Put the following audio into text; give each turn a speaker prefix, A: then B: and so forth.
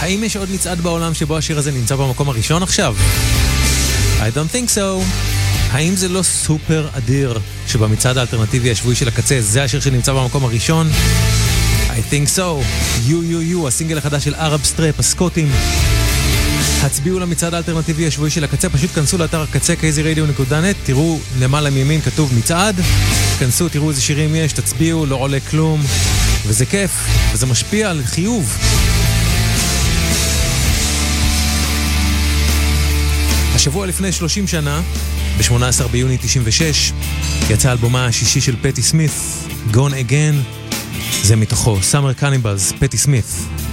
A: האם יש עוד מצעד בעולם שבו השיר הזה נמצא במקום הראשון עכשיו? I don't think so. האם זה לא סופר אדיר שבמצעד האלטרנטיבי השבועי של הקצה זה השיר שנמצא במקום הראשון? I think so. You, הסינגל החדש של ערב סטראפ, הסקוטים. הצביעו למצעד האלטרנטיבי השבועי של הקצה, פשוט כנסו לאתר הקצה kzradio.net, תראו למעלה מימין כתוב מצעד, כנסו, תראו איזה שירים יש, תצביעו, לא עולה כלום, וזה כיף, וזה משפיע על חיוב. השבוע לפני 30 שנה, ב-18 ביוני 96, יצא אלבומה השישי של פטי סמית, Gone Again, זה מתוכו, Summer Cannibals, פטי סמית.